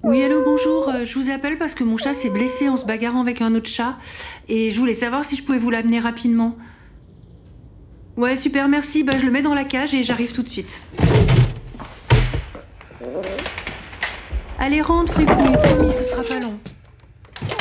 Oui, allô, bonjour. Je vous appelle parce que mon chat s'est blessé en se bagarrant avec un autre chat. Et je voulais savoir si je pouvais vous l'amener rapidement. Ouais, super, merci. Bah, je le mets dans la cage et j'arrive tout de suite. Allez, rentre, fripouille, promis, ce sera pas long.